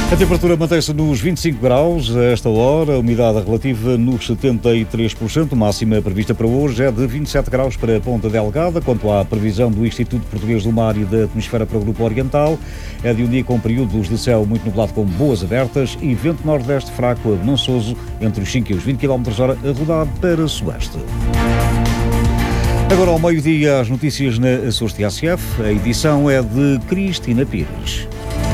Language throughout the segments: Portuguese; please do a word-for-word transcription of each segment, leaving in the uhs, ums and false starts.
A temperatura mantém-se nos vinte e cinco graus a esta hora, a umidade relativa nos setenta e três por cento. A máxima prevista para hoje é de vinte e sete graus para a Ponta Delgada. Quanto à previsão do Instituto Português do Mar e da Atmosfera para o Grupo Oriental, é de um dia com períodos de céu muito nublado com boas abertas e vento nordeste fraco a venançoso entre os cinco e os vinte quilómetros hora a rodar para sueste. Agora ao meio-dia as notícias na Açores T S F. A edição é de Cristina Pires.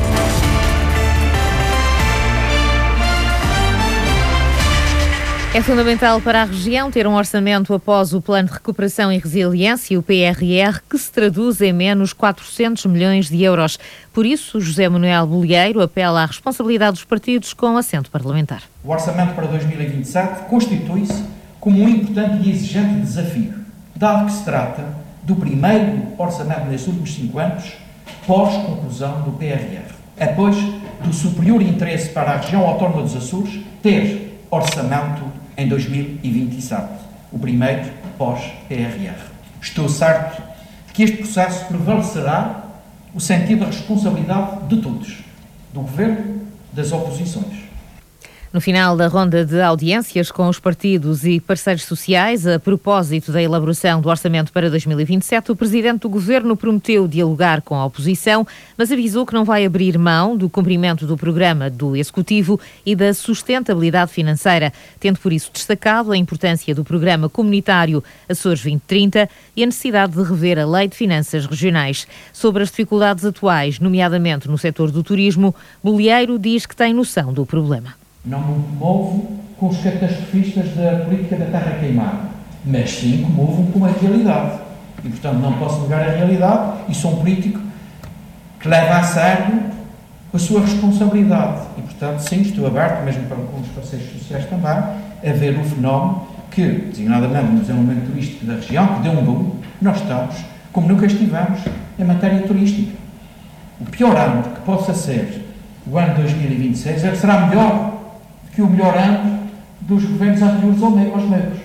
É fundamental para a região ter um orçamento após o Plano de Recuperação e Resiliência, o P R R, que se traduz em menos quatrocentos milhões de euros. Por isso, José Manuel Bolieiro apela à responsabilidade dos partidos com assento parlamentar. O orçamento para dois mil e vinte e sete constitui-se como um importante e exigente desafio, dado que se trata do primeiro orçamento nestes últimos cinco anos, pós-conclusão do P R R. É, pois, do superior interesse para a região autónoma dos Açores ter orçamento em dois mil e vinte e sete, o primeiro pós-P R R. Estou certo de que este processo prevalecerá o sentido da responsabilidade de todos, do Governo, das oposições. No final da ronda de audiências com os partidos e parceiros sociais, a propósito da elaboração do orçamento para dois mil e vinte e sete, o Presidente do Governo prometeu dialogar com a oposição, mas avisou que não vai abrir mão do cumprimento do programa do Executivo e da sustentabilidade financeira, tendo por isso destacado a importância do programa comunitário Açores vinte trinta e a necessidade de rever a Lei de Finanças Regionais. Sobre as dificuldades atuais, nomeadamente no setor do turismo, Bolieiro diz que tem noção do problema. Não me movo com os catastrofistas da política da terra queimada, mas sim comovo-me com a realidade. E, portanto, não posso negar a realidade e sou um político que leva a sério a sua responsabilidade. E, portanto, sim, estou aberto, mesmo para com os parceiros sociais também, a ver o fenómeno que, designadamente no desenvolvimento turístico da região, que deu um boom, nós estamos como nunca estivemos em matéria turística. O pior ano que possa ser o ano dois mil e vinte e seis é que será melhor que o melhor ano dos governos anteriores aos meus.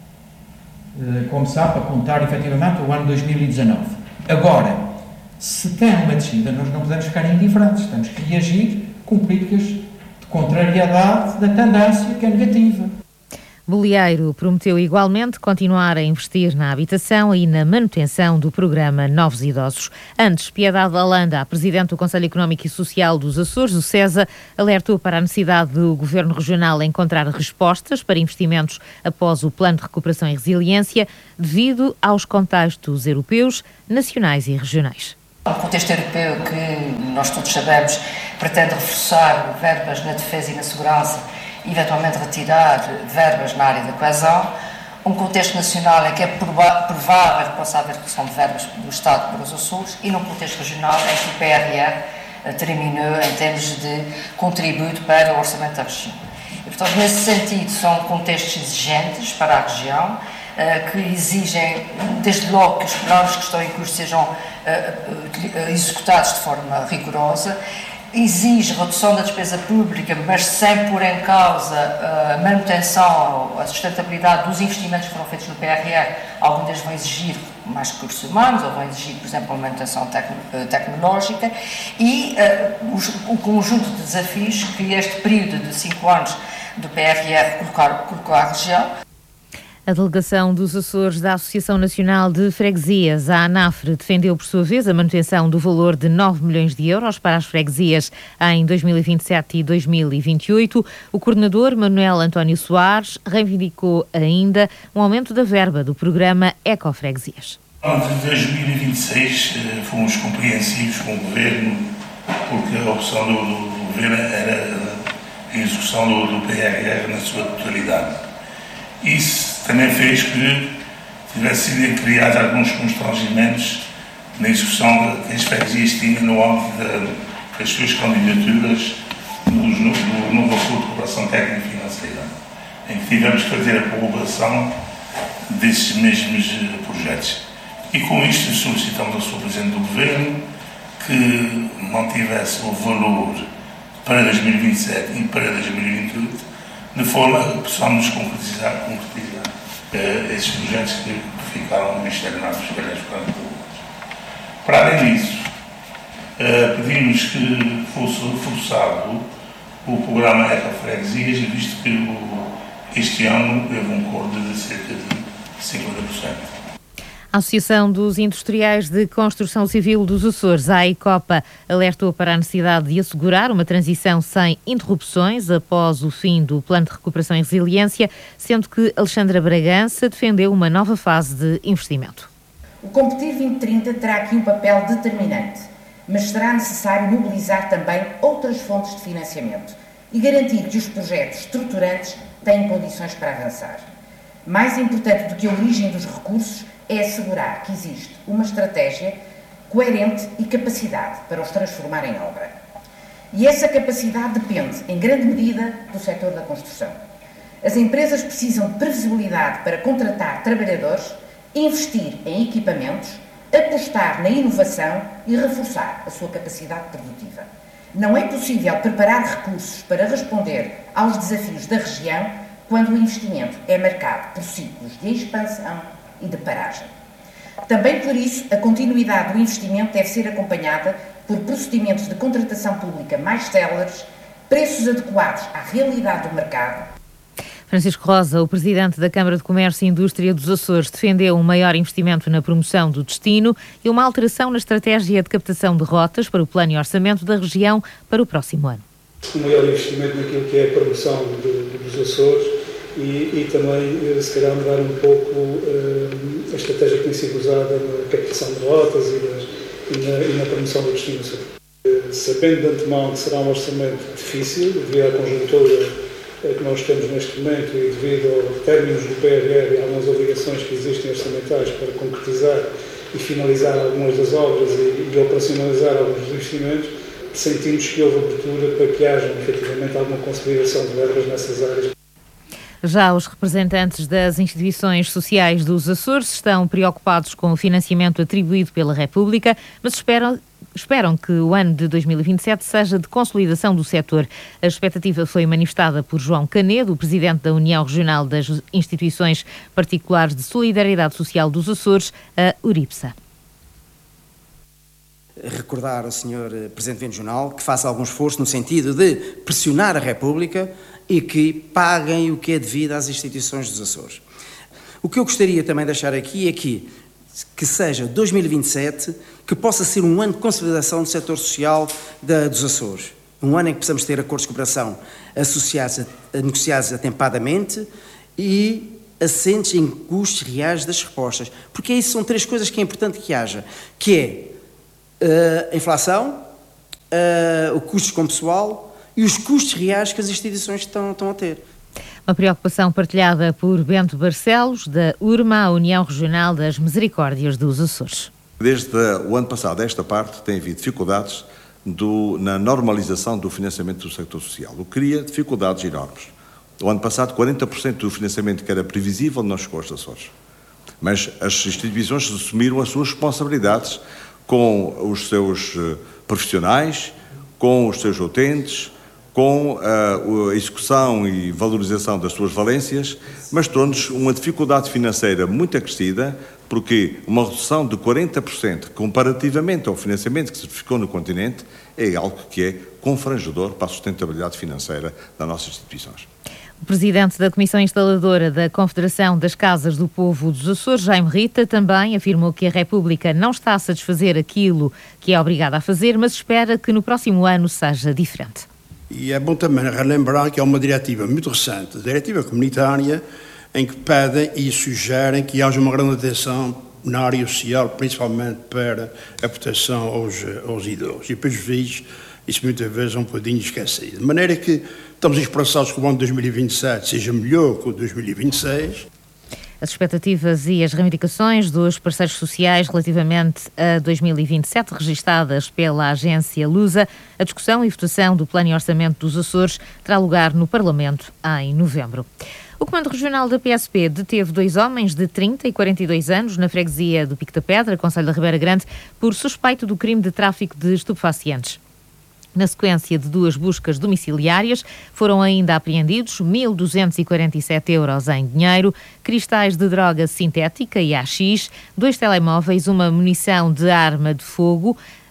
Como sabe, a contar efetivamente o ano dois mil e dezanove. Agora, se tem uma descida, nós não podemos ficar indiferentes, temos que reagir com políticas de contrariedade da tendência que é negativa. Bolieiro prometeu igualmente continuar a investir na habitação e na manutenção do programa Novos Idosos. Antes, Piedade Alanda, a Presidente do Conselho Económico e Social dos Açores, o SESA, alertou para a necessidade do Governo Regional encontrar respostas para investimentos após o Plano de Recuperação e Resiliência, devido aos contextos europeus, nacionais e regionais. O contexto europeu, que nós todos sabemos, pretende reforçar verbas na defesa e na segurança, eventualmente retirar verbas na área da coesão, um contexto nacional em que é provável que possa haver redução de verbas do Estado para os Açores e num contexto regional em que o P R R terminou em termos de contributo para o orçamento da região. E, portanto, nesse sentido, são contextos exigentes para a região, que exigem, desde logo, que os planos que estão em curso sejam executados de forma rigorosa. Exige redução da despesa pública, mas sem pôr em causa a manutenção, a sustentabilidade dos investimentos que foram feitos no P R R. Alguns deles vão exigir mais recursos humanos, ou vão exigir, por exemplo, uma manutenção tecno, tecnológica e uh, os, o conjunto de desafios que este período de cinco anos do P R R colocou, colocou à região. A delegação dos Açores da Associação Nacional de Freguesias, a ANAFRE, defendeu por sua vez a manutenção do valor de nove milhões de euros para as freguesias em dois mil e vinte e sete e dois mil e vinte e oito. O coordenador, Manuel António Soares, reivindicou ainda um aumento da verba do programa Ecofreguesias. Em dois mil e vinte e seis fomos compreensivos com o Governo, porque a opção do, do Governo era a execução do, do P R R na sua totalidade. Isso também fez que tivesse sido criados alguns constrangimentos na execução que as freguesias tinham no âmbito das suas candidaturas no, no, no novo acordo de cooperação técnica e financeira, em que tivemos que fazer a prorrogação desses mesmos projetos. E com isto solicitamos ao senhor Presidente do Governo que mantivesse o valor para dois mil e vinte e sete e para dois mil e vinte e oito, de forma que possamos concretizar, concretizar uh, esses projetos que ficaram estagnados pelas plantas. Para além disso, pedimos que fosse reforçado o programa Ecofreguesias, visto que o, este ano houve um corte de cerca de cinquenta por cento. A Associação dos Industriais de Construção Civil dos Açores, a AICOPA, alertou para a necessidade de assegurar uma transição sem interrupções após o fim do Plano de Recuperação e Resiliência, sendo que Alexandra Bragança defendeu uma nova fase de investimento. O Competir vinte trinta terá aqui um papel determinante, mas será necessário mobilizar também outras fontes de financiamento e garantir que os projetos estruturantes têm condições para avançar. Mais importante do que a origem dos recursos é assegurar que existe uma estratégia coerente e capacidade para os transformar em obra. E essa capacidade depende, em grande medida, do setor da construção. As empresas precisam de previsibilidade para contratar trabalhadores, investir em equipamentos, apostar na inovação e reforçar a sua capacidade produtiva. Não é possível preparar recursos para responder aos desafios da região quando o investimento é marcado por ciclos de expansão e de paragem. Também por isso, a continuidade do investimento deve ser acompanhada por procedimentos de contratação pública mais céleres, preços adequados à realidade do mercado. Francisco Rosa, o presidente da Câmara de Comércio e Indústria dos Açores, defendeu um maior investimento na promoção do destino e uma alteração na estratégia de captação de rotas para o plano e orçamento da região para o próximo ano. Um maior investimento naquilo que é a promoção de, dos Açores e, e também, se calhar, mudar um pouco uh, a estratégia que tem sido usada na captação de rotas e, nas, e, na, e na promoção do destino. Uh, sabendo de antemão que será um orçamento difícil, devido à conjuntura que nós temos neste momento e devido aos términos do P R R e algumas obrigações que existem orçamentais para concretizar e finalizar algumas das obras e, e operacionalizar alguns dos investimentos, sentimos que houve abertura para que haja efetivamente alguma consolidação de verbas nessas áreas. Já os representantes das instituições sociais dos Açores estão preocupados com o financiamento atribuído pela República, mas esperam, esperam que o ano de dois mil e vinte e sete seja de consolidação do setor. A expectativa foi manifestada por João Canedo, o presidente da União Regional das Instituições Particulares de Solidariedade Social dos Açores, a URIPSA. Recordar ao senhor Presidente Regional que faça algum esforço no sentido de pressionar a República e que paguem o que é devido às instituições dos Açores. O que eu gostaria também de deixar aqui é que, que seja dois mil e vinte e sete, que possa ser um ano de consolidação do setor social da, dos Açores. Um ano em que possamos ter acordos de cooperação associados, a, a, negociados atempadamente e assentes em custos reais das respostas. Porque isso são três coisas que é importante que haja, que é a inflação, uh, o custos com pessoal e os custos reais que as instituições estão, estão a ter. Uma preocupação partilhada por Bento Barcelos, da URMA, a União Regional das Misericórdias dos Açores. Desde o ano passado, esta parte, tem havido dificuldades do, na normalização do financiamento do sector social, o que cria dificuldades enormes. O ano passado, quarenta por cento do financiamento que era previsível não chegou aos Açores. Mas as instituições assumiram as suas responsabilidades com os seus profissionais, com os seus utentes, com a execução e valorização das suas valências, mas tornou-nos uma dificuldade financeira muito acrescida, porque uma redução de quarenta por cento comparativamente ao financiamento que se verificou no continente é algo que é confrangedor para a sustentabilidade financeira das nossas instituições. O presidente da Comissão Instaladora da Confederação das Casas do Povo dos Açores, Jaime Rita, também afirmou que a República não está a satisfazer aquilo que é obrigada a fazer, mas espera que no próximo ano seja diferente. E é bom também relembrar que há uma diretiva muito recente, a diretiva comunitária, em que pedem e sugerem que haja uma grande atenção na área social, principalmente para a proteção aos, aos idosos. E depois vezes, isso muitas vezes é um bocadinho esquecido. De maneira que estamos esperançados que o ano de dois mil e vinte e sete seja melhor que o de dois mil e vinte e seis. As expectativas e as reivindicações dos parceiros sociais relativamente a dois mil e vinte e sete, registadas pela agência Lusa, a discussão e votação do Plano e Orçamento dos Açores terá lugar no Parlamento em novembro. O Comando Regional da P S P deteve dois homens de trinta e quarenta e dois anos na freguesia do Pico da Pedra, concelho da Ribeira Grande, por suspeito do crime de tráfico de estupefacientes. Na sequência de duas buscas domiciliárias, foram ainda apreendidos mil duzentos e quarenta e sete euros em dinheiro, cristais de droga sintética e A X, dois telemóveis, uma munição de arma de fogo,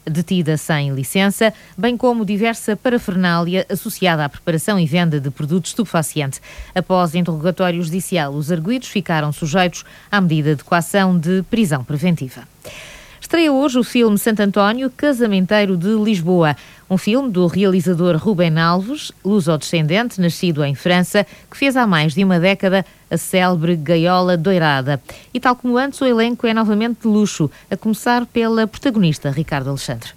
detida sem licença, bem como diversa parafernália associada à preparação e venda de produtos estupefacientes. Após interrogatório judicial, os arguidos ficaram sujeitos à medida de coação de prisão preventiva. Estreia hoje o filme Santo António, Casamenteiro de Lisboa, um filme do realizador Rubem Alves, luso-descendente, nascido em França, que fez há mais de uma década a célebre Gaiola Doirada. E tal como antes, o elenco é novamente de luxo, a começar pela protagonista Ricardo Alexandre.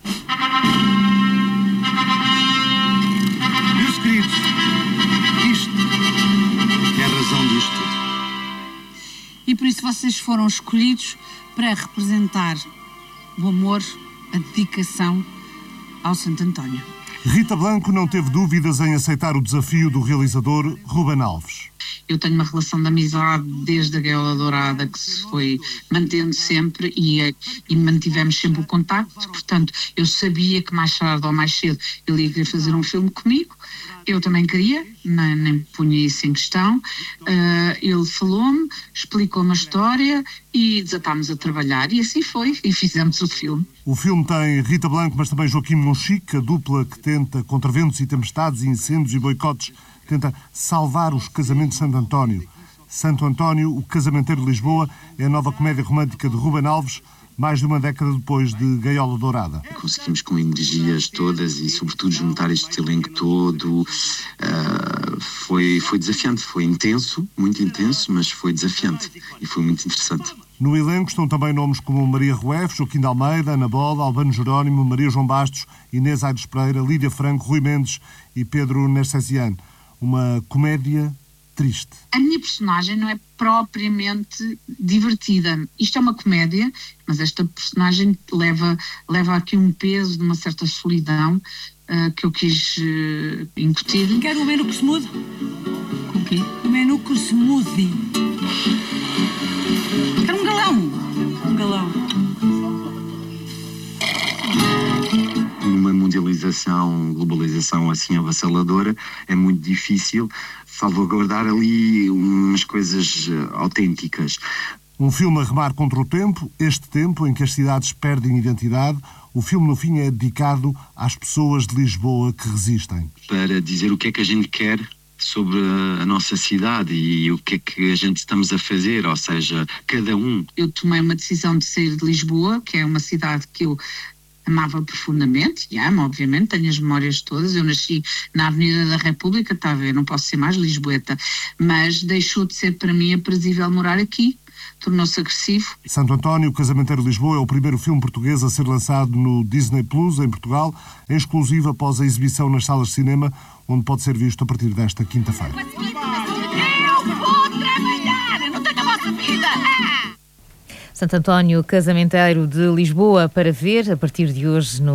Meus queridos, isto é a razão disto tudo. E por isso vocês foram escolhidos para representar o amor, a dedicação ao Santo António. Rita Blanco não teve dúvidas em aceitar o desafio do realizador Rubem Alves. Eu tenho uma relação de amizade desde a Gaiola Dourada que se foi mantendo sempre e, e mantivemos sempre o contacto, portanto eu sabia que mais tarde ou mais cedo ele ia querer fazer um filme comigo, eu também queria, nem, nem punha isso em questão, uh, ele falou-me, explicou-me a história e desatámos a trabalhar e assim foi, e fizemos o filme. O filme tem Rita Blanco, mas também Joaquim Monchique, a dupla que tenta, contra ventos e tempestades, incêndios e boicotes, tenta salvar os casamentos de Santo António. Santo António, o Casamenteiro de Lisboa, é a nova comédia romântica de Rubem Alves, mais de uma década depois de Gaiola Dourada. Conseguimos com energias todas e, sobretudo, juntar este elenco todo. Uh, foi, foi desafiante, foi intenso, muito intenso, mas foi desafiante e foi muito interessante. No elenco estão também nomes como Maria Rueff, Joaquim de Almeida, Ana Bola, Albano Jerónimo, Maria João Bastos, Inês Aires Pereira, Lídia Franco, Rui Mendes e Pedro Nercesiano. Uma comédia triste. A minha personagem não é propriamente divertida. Isto é uma comédia, mas esta personagem leva, leva aqui um peso de uma certa solidão uh, que eu quis uh, incutir. Quero um menu que se mude. Com o quê? Um menu que se mude. Quero um galão. Um galão. Numa mundialização, globalização assim avassaladora, é muito difícil salvaguardar ali umas coisas autênticas. Um filme a remar contra o tempo, este tempo em que as cidades perdem identidade. O filme, no fim, é dedicado às pessoas de Lisboa que resistem. Para dizer o que é que a gente quer sobre a nossa cidade e o que é que a gente estamos a fazer, ou seja, cada um. Eu tomei uma decisão de sair de Lisboa, que é uma cidade que eu amava profundamente, e amo, obviamente, tenho as memórias todas. Eu nasci na Avenida da República, está a ver, não posso ser mais lisboeta, mas deixou de ser para mim aprazível morar aqui, tornou-se agressivo. Santo António, o Casamenteiro de Lisboa, é o primeiro filme português a ser lançado no Disney Plus, em Portugal, em exclusivo após a exibição nas salas de cinema, onde pode ser visto a partir desta quinta-feira. Eu vou trabalhar, eu não tenho a vossa vida! Santo António, Casamenteiro de Lisboa, para ver a partir de hoje no